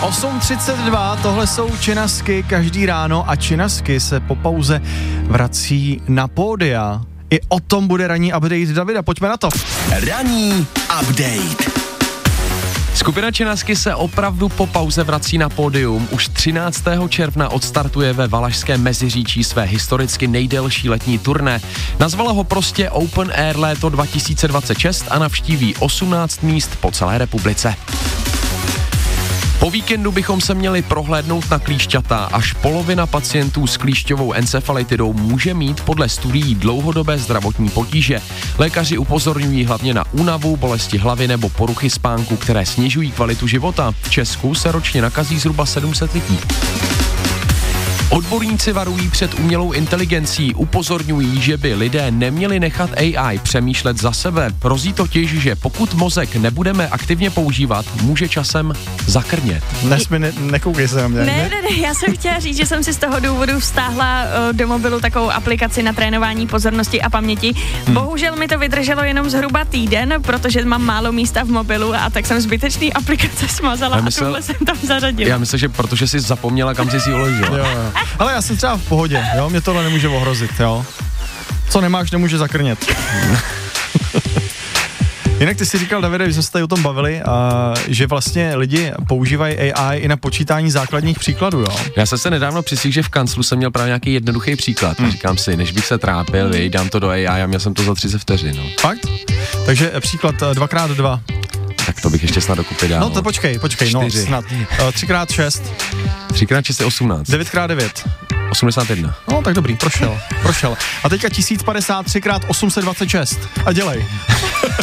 8:32, tohle jsou Činasky každý ráno a Činasky se po pauze vrací na pódia. I o tom bude ranní update Davida, pojďme na to. Ranní update. Skupina Činasky se opravdu po pauze vrací na pódium. Už 13. června odstartuje ve Valašském Meziříčí své historicky nejdelší letní turné. Nazvala ho prostě Open Air léto 2026 a navštíví 18 míst po celé republice. Po víkendu bychom se měli prohlédnout na klíšťata. Až polovina pacientů s klíšťovou encefalitidou může mít podle studií dlouhodobé zdravotní potíže. Lékaři upozorňují hlavně na únavu, bolesti hlavy nebo poruchy spánku, které snižují kvalitu života. V Česku se ročně nakazí zhruba 700 lidí. Odborníci varují před umělou inteligencí, upozorňují, že by lidé neměli nechat AI přemýšlet za sebe. Hrozí totiž, že pokud mozek nebudeme aktivně používat, může časem zakrnět. Nekoukej se na mě. Ne, já jsem chtěla říct, že jsem si z toho důvodu vztáhla do mobilu takovou aplikaci na trénování pozornosti a paměti. Bohužel mi to vydrželo jenom zhruba týden, protože mám málo místa v mobilu a tak jsem zbytečný aplikace smazala a tuhle jsem tam zařadila. Já myslím, že protože jsi zapomněla, kam jsi si uložila. Jo. Ale já jsem třeba v pohodě, jo, mě tohle nemůže ohrozit, jo. Co nemáš, nemůže zakrnět. Jinak ty si říkal, Davide, že jsme se tady o tom bavili, že vlastně lidi používají AI i na počítání základních příkladů, jo. Já jsem se nedávno přisíhl, že v kanclu jsem měl právě nějaký jednoduchý příklad. Říkám si, než bych se trápil, dám to do AI a měl jsem to za 30 vteřin. No. Fakt? Takže příklad 2x2. Tak to bych ještě snad dokupy dál. No to počkej, 4. no snad. 3x6. 3x6 je 18. 9x9. 81. No tak dobrý, prošel. A teďka 1053x826. A dělej.